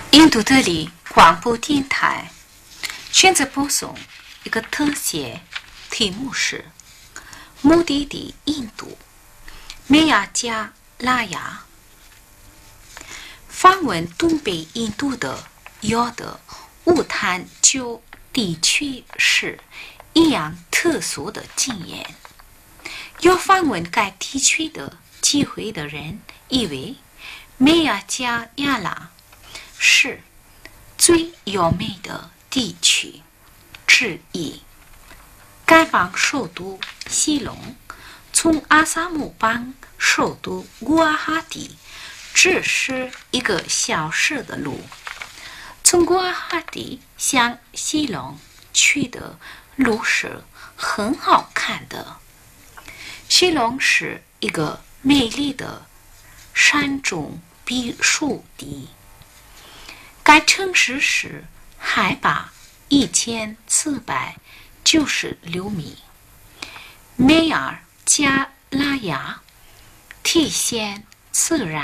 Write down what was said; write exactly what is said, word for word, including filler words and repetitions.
印度德里广播电台选择播送一个特写，题目是目的地印度美亚加拉雅。访问东北印度的有的乌坦州地区是一样特殊的经验。有访问该地区的机会的人以为美亚加亚拉是最优美的地区之一。该邦首都西隆从阿萨姆邦首都古瓦哈蒂只是一个小时的路。从古瓦哈蒂向西隆去的路是很好看的。西隆是一个美丽的山中避暑地。该城市是海拔一千四百九十六米。美亚加拉雅体现自然